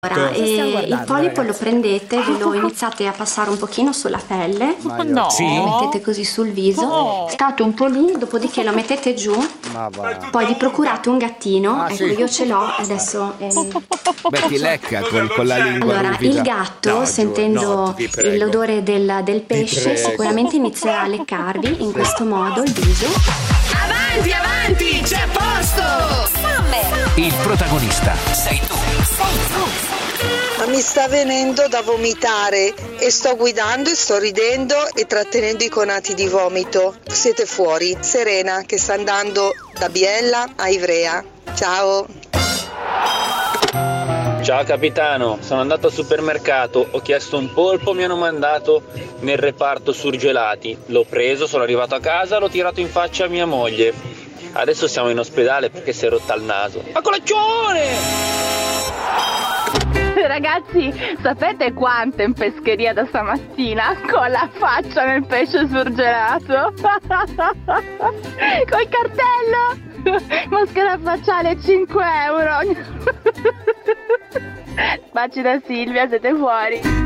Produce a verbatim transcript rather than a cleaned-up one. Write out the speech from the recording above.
Allora, e il polipo lo prendete, ve lo iniziate a passare un pochino sulla pelle, No. Sì? lo mettete così sul viso, No. state un po' lì, dopodiché lo mettete giù, Ma va. poi vi procurate un gattino, Ah, ecco sì. io ce l'ho adesso. ehm, Beh, ti lecca con, con la lingua Allora, ruvida. il gatto, No, sentendo Giù, no, ti prego. l'odore del, del pesce, prego. sicuramente inizierà a leccarvi in questo modo il viso. Avanti, avanti, c'è posto! Summer! Il protagonista sei tu. Ma mi sta venendo da vomitare e sto guidando e sto ridendo e trattenendo i conati di vomito. Siete fuori. Serena che sta andando da Biella a Ivrea. Ciao. Ciao capitano, sono andato al supermercato, ho chiesto un polpo, mi hanno mandato nel reparto surgelati. L'ho preso, sono arrivato a casa, l'ho tirato in faccia a mia moglie. Adesso siamo in ospedale perché si è rotta il naso. A colaccione! Ragazzi, sapete quanto in pescheria da stamattina con la faccia nel pesce surgelato? Col cartello! Maschera facciale cinque euro! Baci da Silvia, siete fuori!